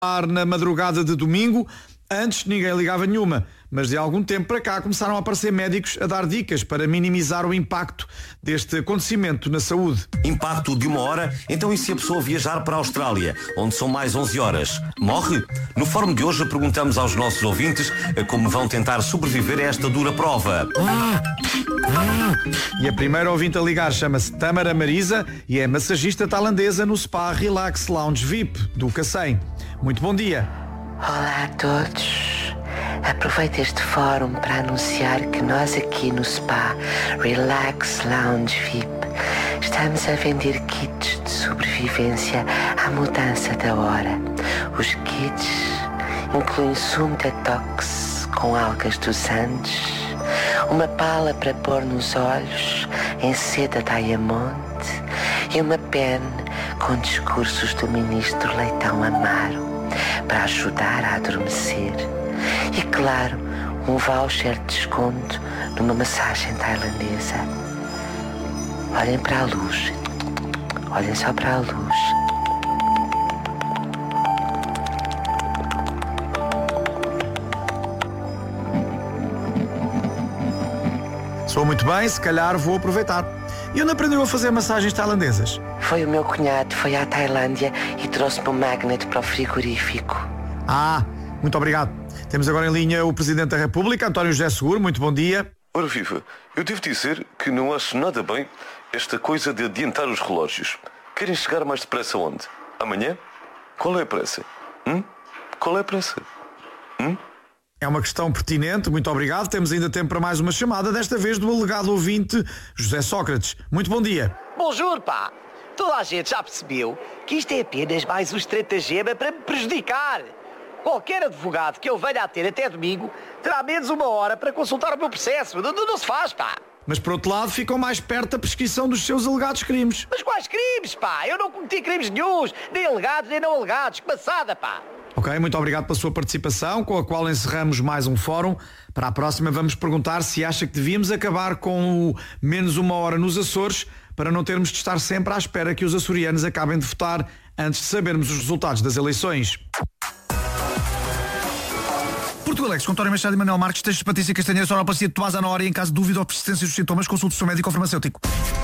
na madrugada de domingo. Antes ninguém ligava nenhuma, mas de algum tempo para cá começaram a aparecer médicos a dar dicas para minimizar o impacto deste acontecimento na saúde. Impacto de 1 hora? Então e se a pessoa viajar para a Austrália, onde são mais 11 horas? Morre? No fórum de hoje perguntamos aos nossos ouvintes como vão tentar sobreviver a esta dura prova. E a primeira ouvinte a ligar chama-se Tamara Marisa e é massagista tailandesa no Spa Relax Lounge VIP do Cacém. Muito bom dia. Olá a todos. Aproveito este fórum para anunciar que nós aqui no Spa Relax Lounge VIP estamos a vender kits de sobrevivência à mudança da hora. Os kits incluem sumo detox com algas dos Andes, uma pala para pôr nos olhos em seda Diamond e uma pen com discursos do ministro Leitão Amaro para ajudar a adormecer. E claro, um voucher de desconto numa massagem tailandesa. Olhem para a luz. Olhem só para a luz. Soa muito bem, se calhar vou aproveitar. E onde aprendeu a fazer massagens tailandesas? Foi o meu cunhado, foi à Tailândia e trouxe-me um magnet para o frigorífico. Muito obrigado. Temos agora em linha o Presidente da República, António José Seguro. Muito bom dia. Ora viva, eu devo dizer que não acho nada bem esta coisa de adiantar os relógios. Querem chegar mais depressa onde? Amanhã? Qual é a pressa? Qual é a pressa? É uma questão pertinente, muito obrigado. Temos ainda tempo para mais uma chamada, desta vez do alegado ouvinte José Sócrates. Muito bom dia. Bonjour, pá. Toda a gente já percebeu que isto é apenas mais um estratagema para me prejudicar. Qualquer advogado que eu venha a ter até domingo terá menos 1 hora para consultar o meu processo. Não se faz, pá. Mas por outro lado ficam mais perto da prescrição dos seus alegados crimes. Mas quais crimes, pá? Eu não cometi crimes nenhuns, nem alegados, nem não alegados. Que passada, pá. Ok, muito obrigado pela sua participação, com a qual encerramos mais um fórum. Para a próxima vamos perguntar se acha que devíamos acabar com o menos 1 hora nos Açores, para não termos de estar sempre à espera que os açorianos acabem de votar antes de sabermos os resultados das eleições. Porto Alex, com António Machado e Manuel Marques, textos de Patrícia Castanheira, sonoplastia de Tomás Anori. Em caso de dúvida ou persistência dos sintomas, consulte o seu médico ou farmacêutico.